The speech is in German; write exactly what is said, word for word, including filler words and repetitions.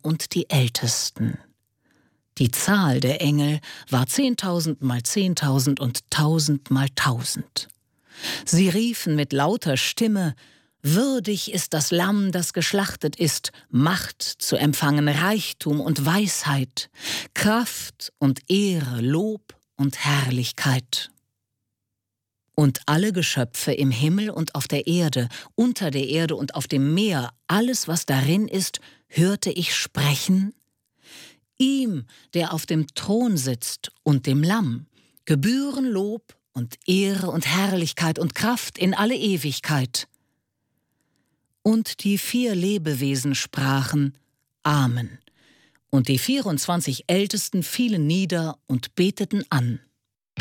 und die Ältesten. Die Zahl der Engel war zehntausend mal zehntausend und tausend mal tausend. Sie riefen mit lauter Stimme: Würdig ist das Lamm, das geschlachtet ist, Macht zu empfangen, Reichtum und Weisheit, Kraft und Ehre, Lob und Herrlichkeit. Und alle Geschöpfe im Himmel und auf der Erde, unter der Erde und auf dem Meer, alles, was darin ist, hörte ich sprechen: Ihm, der auf dem Thron sitzt, und dem Lamm, gebühren Lob und Ehre und Herrlichkeit und Kraft in alle Ewigkeit. Und die vier Lebewesen sprachen: Amen. Und die vierundzwanzig Ältesten fielen nieder und beteten an.